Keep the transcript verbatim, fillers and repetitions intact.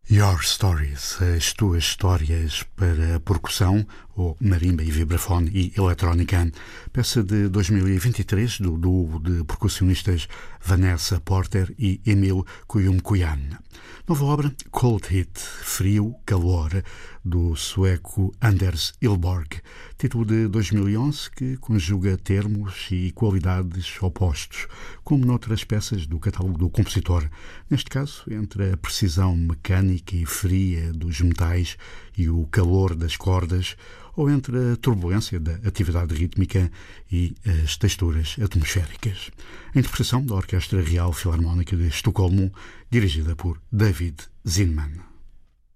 Your Stories, as tuas histórias para percussão, ou marimba e vibrafone e eletrónica, peça de dois mil e vinte e três do duo de percussionistas Vanessa Porter e Emil Kuyumkuyan. Nova obra, Cold Heat, Frio, Calor, do sueco Anders Ilborg, título de dois mil e onze que conjuga termos e qualidades opostos, como noutras peças do catálogo do compositor, neste caso entre a precisão mecânica e fria dos metais e o calor das cordas, ou entre a turbulência da atividade rítmica e as texturas atmosféricas. A interpretação da Orquestra Real Filarmónica de Estocolmo, dirigida por David Zinman.